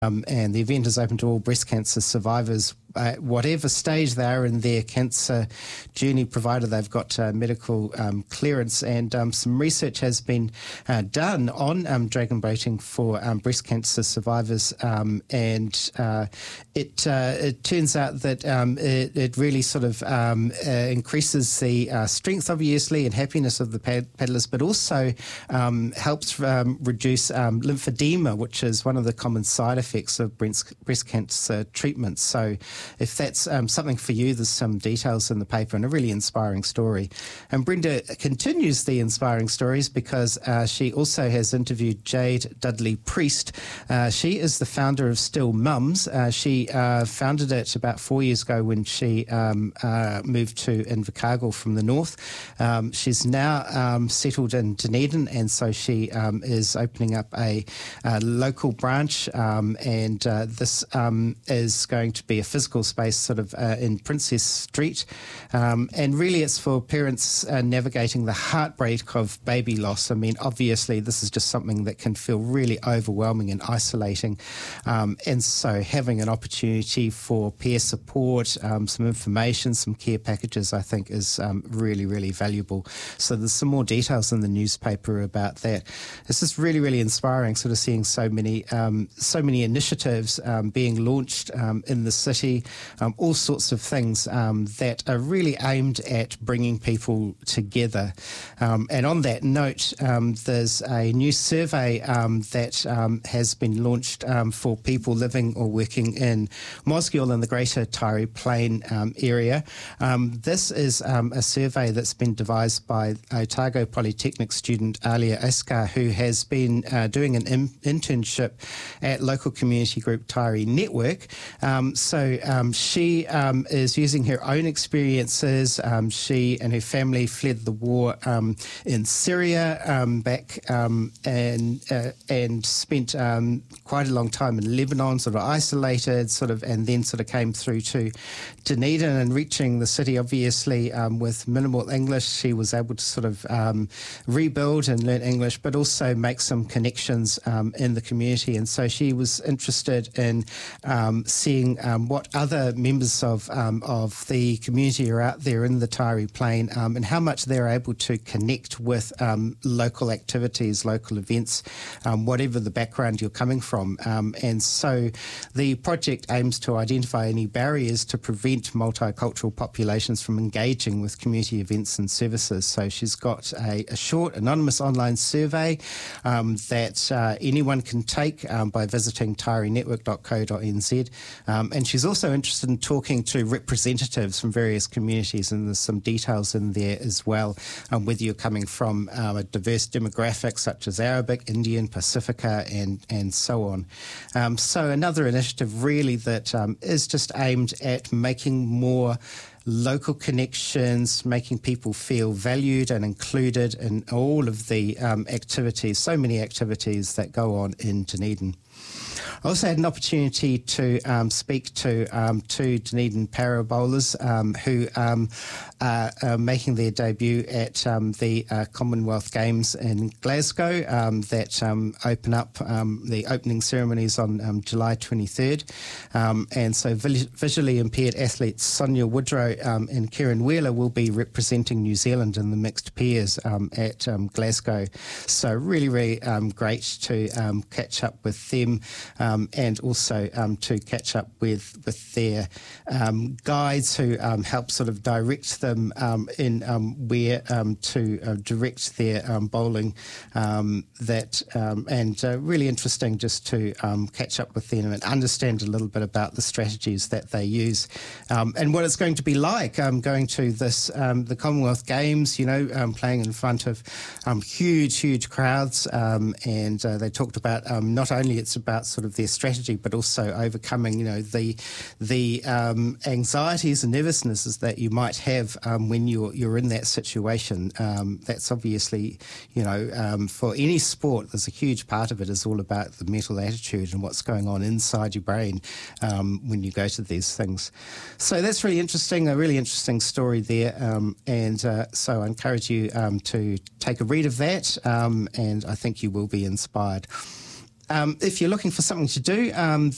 And the event is open to all breast cancer survivors, whatever stage they are in their cancer journey, provided they've got medical clearance. And some research has been done on dragon boating for breast cancer survivors, and it turns out that it really sort of increases the strength, obviously, and happiness of the paddlers, but also helps reduce lymphedema, which is one of the common side effects of breast cancer treatment. So if that's something for you, there's some details in the paper and a really inspiring story. And Brenda continues the inspiring stories because she also has interviewed Jade Dudley Priest. She is the founder of Still Mums. She founded it about 4 years ago when she moved to Invercargill from the north. She's now settled in Dunedin, and so she is opening up a local branch, and this is going to be a physical space sort of in Princess Street, and really it's for parents navigating the heartbreak of baby loss. I mean, obviously this is just something that can feel really overwhelming and isolating, and so having an opportunity for peer support, some information, some care packages, I think is really, really valuable. So there's some more details in the newspaper about that. This is really, really inspiring, sort of seeing so many initiatives being launched in the city, all sorts of things that are really aimed at bringing people together. And on that note, there's a new survey that has been launched for people living or working in Mosgiel and the Greater Taieri Plain area. This is a survey that's been devised by Otago Polytechnic student Alia Askar, who has been doing an internship at local community group Taieri Network. So she is using her own experiences. She and her family fled the war in Syria back and spent quite a long time in Lebanon, sort of isolated, and then came through to Dunedin, and reaching the city, obviously, with minimal English. She was able to rebuild and learn English, but also make some connections in the community. And so she was interested in seeing what other members of the community are out there in the Taieri Plain, and how much they're able to connect with local activities, local events, whatever the background you're coming from. And so the project aims to identify any barriers to prevent multicultural populations from engaging with community events and services. So she's got a short, anonymous online survey that anyone can take by visiting tairienetwork.co.nz. And she's also interested in talking to representatives from various communities, and there's some details in there as well, whether you're coming from a diverse demographic such as Arabic, Indian, Pacifica, and so on. So another initiative really that is just aimed at making more local connections, making people feel valued and included in all of the activities, so many activities that go on in Dunedin. I also had an opportunity to speak to two Dunedin para bowlers who are making their debut at the Commonwealth Games in Glasgow that open up the opening ceremonies on July 23rd. And so visually impaired athletes Sonia Woodrow and Kieran Wheeler will be representing New Zealand in the mixed pairs at Glasgow. So really, really great to catch up with them. And also to catch up with their guides who help direct them in where to direct their bowling. And really interesting just to catch up with them and understand a little bit about the strategies that they use, and what it's going to be like going to this the Commonwealth Games. Playing in front of huge crowds, and they talked about not only it's about their strategy, but also overcoming, the anxieties and nervousnesses that you might have when you're in that situation. That's obviously, for any sport, there's a huge part of it is all about the mental attitude and what's going on inside your brain when you go to these things. So that's really interesting, a really interesting story there. So I encourage you to take a read of that, and I think you will be inspired. If you're looking for something to do,